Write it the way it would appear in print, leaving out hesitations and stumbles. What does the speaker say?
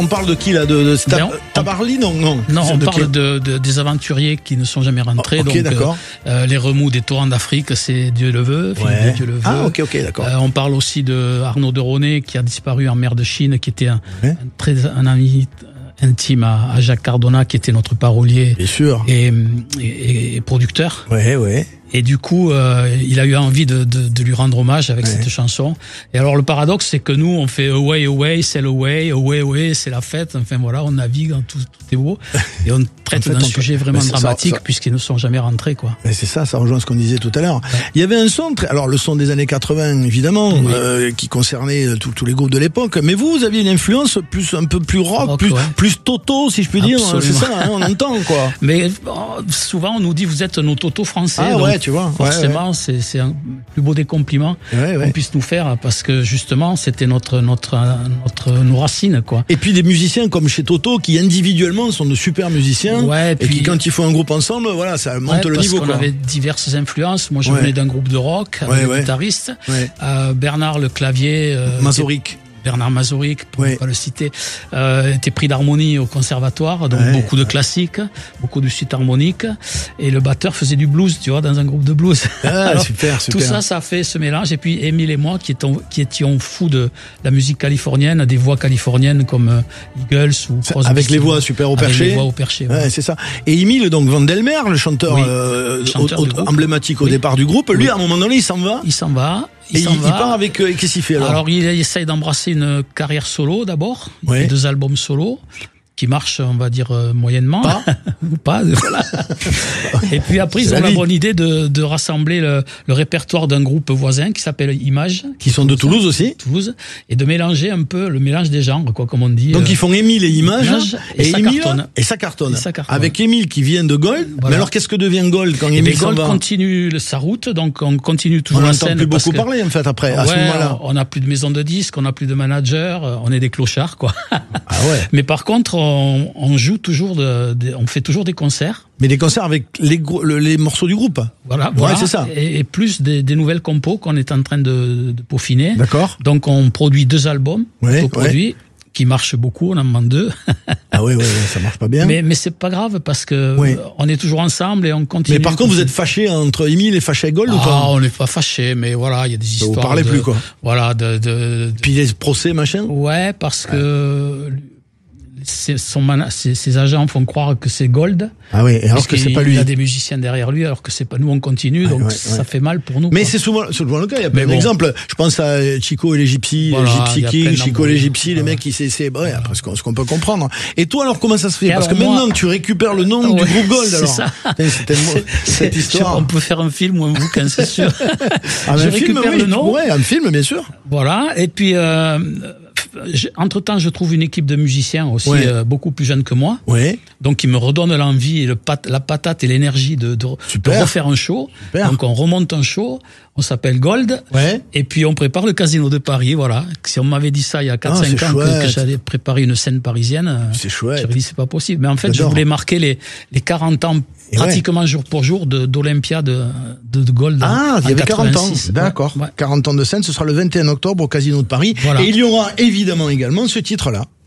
On parle de qui là, Tabarly, non. Non, on parle des aventuriers qui ne sont jamais rentrés. Ok, d'accord. Les remous des torrents d'Afrique, c'est Dieu le veut. Ouais. Dieu le veut. Ah, ok, d'accord. On parle aussi de Arnaud de Roné qui a disparu en mer de Chine, qui était un ami intime à Jacques Cardona, qui était notre parolier. Bien sûr. Et producteur. Ouais. Et du coup, il a eu envie de lui rendre hommage avec cette chanson. Et alors, le paradoxe, c'est que nous, on fait away, sail away, c'est la fête. Enfin, voilà, on navigue, tout est beau. Et on traite d'un sujet vraiment dramatique, puisqu'ils ne sont jamais rentrés, quoi. Mais c'est ça rejoint ce qu'on disait tout à l'heure. Ouais. Il y avait un son, alors le son des années 80, évidemment, qui concernait tous les groupes de l'époque. Mais vous aviez une influence un peu plus rock, plus Toto, si je puis dire. C'est ça, on entend, quoi. Mais souvent, on nous dit, vous êtes nos Toto français. Ah, ouais. Tu vois, forcément, c'est un plus beau des compliments qu'on puisse nous faire, parce que justement, c'était nos racines, quoi. Et puis des musiciens comme chez Toto qui individuellement sont de super musiciens, et puis, qui quand ils font un groupe ensemble, voilà, ça monte le niveau. Parce qu'on avait diverses influences. Moi, je venais d'un groupe de rock, avec un guitariste, Bernard le clavier, Bernard Mazuric, pour ne pas le citer, était prix d'harmonie au conservatoire, donc beaucoup de classiques, beaucoup de suite harmonique, et le batteur faisait du blues, tu vois, dans un groupe de blues. Alors, super. Tout ça a fait ce mélange, et puis Émile et moi, qui étions fous de la musique californienne, des voix californiennes comme Eagles ou Crosby, avec les voix super au perché. Avec les voix au perché. Ouais, c'est ça. Et Émile, donc Vandelmer, le chanteur, emblématique au départ du groupe, lui, à un moment donné, il s'en va. Il part avec qu'est-ce qu'il fait alors il essaye d'embrasser une carrière solo d'abord, 2 albums solo qui marchent, on va dire, moyennement. Ou pas, voilà. Et puis après, ils ont la bonne idée de rassembler le répertoire d'un groupe voisin qui s'appelle Image. Qui sont de Toulouse aussi. Toulouse. Et de mélanger un peu le mélange des genres, quoi, comme on dit. Donc ils font Émile et Image. Et ça cartonne. Avec Émile qui vient de Gold. Voilà. Mais alors qu'est-ce que devient Gold quand Émile s'en va? Gold continue sa route, donc on continue toujours la scène. On n'entend plus beaucoup parler, en fait, après, à ce moment-là. On n'a plus de maison de disques, on n'a plus de manager, on est des clochards, quoi. Ah ouais. Mais par contre, on joue toujours, on fait toujours des concerts. Mais des concerts avec les morceaux du groupe. Voilà, c'est ça. Et plus des nouvelles compos qu'on est en train de peaufiner. D'accord. Donc on produit 2 albums, qui marchent beaucoup, on en demande 2. Ah ouais, ça marche pas bien. Mais c'est pas grave, parce que on est toujours ensemble et on continue. Mais par contre, vous êtes fâchés entre Émile et fâché Gold ou pas? On n'est pas fâchés, mais voilà, il y a des histoires. Vous parlez plus, quoi. Voilà, Puis les procès, machin? Ouais, parce que ses agents font croire que c'est Gold. Ah oui, alors que c'est pas lui. Il y a des musiciens derrière lui, alors que c'est pas nous, on continue, donc ça fait mal pour nous. Mais c'est souvent le cas, il y a plein d'exemples. Je pense à Chico et les Gypsies, Gypsy King, Chico et les Gypsies, les mecs qui après ce qu'on peut comprendre. Et toi, alors, comment ça se fait? Parce que maintenant, tu récupères le nom du groupe Gold, alors. C'est ça. Cette histoire. On peut faire un film ou un bouquin, c'est sûr. Je récupère le nom. Ouais, un film, bien sûr. Voilà. Et puis, entre-temps, je trouve une équipe de musiciens aussi beaucoup plus jeunes que moi, donc qui me redonnent l'envie et la patate et l'énergie de refaire un show. Super. Donc on remonte un show, on s'appelle Gold, et puis on prépare le Casino de Paris. Voilà. Si on m'avait dit ça il y a 4-5 ans que j'allais préparer une scène parisienne, c'est chouette. J'aurais dit c'est pas possible. Mais en fait, je voulais marquer les 40 ans pratiquement jour pour jour d'Olympia de Gold. Ah, il y avait 40 ans. D'accord. 40 ans de scène, ce sera le 21 octobre au Casino de Paris. Voilà. Et il y aura évidemment également ce titre-là.